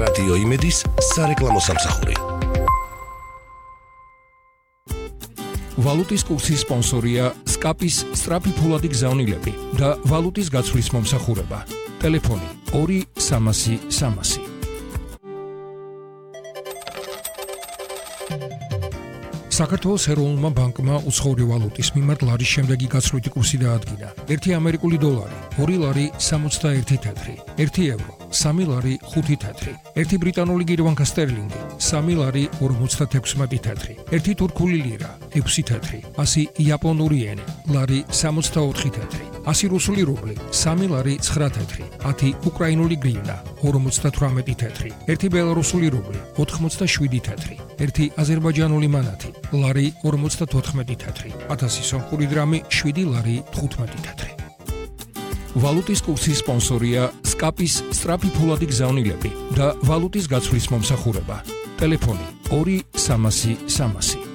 რადიო იმედის სარეკლამო სამსახური. ვალუტის კურსის სპონსორია SCAP-ის სწრაფი ფულადი გზავნილები და ვალუტის გაცვლის მომსახურება. ტელეფონი 2-300-300. საქართველოს ეროვნულმა ბანკმა უცხოური ვალუტის მიმართ ლარის შემდეგი გაცვლითი კურსი დაადგინა. 1 ამერიკული დოლარი 2 ლარი 61 თეთრი, 1 ევრო 3 ლარი 5 თეთრი, 1 ბრიტანული გირვანკა სტერლინგი 3 ლარი 56 თეთრი, 1 თურქული ლირა 6 თეთრი, 100 იაპონური ენი ლარი 64 თეთრი, 100 რუსული რუბლი 3 ლარი 9 თეთრი, 10 უკრაინული გრივნა 58 თეთრი, 1 ბელარუსული რუბლი 87 თეთრი, 1 აზერბაიჯანული მანათი ლარი 54 თეთრი, 1000 სომხური დრამი 7 ლარი 15 თეთრი. ვალუტის კურსის სპონსორია SCAP-ის სწრაფი ფულადი გზავნილები და ვალუტის გაცვლის მომსახურება. ტელეფონი 2-300-300.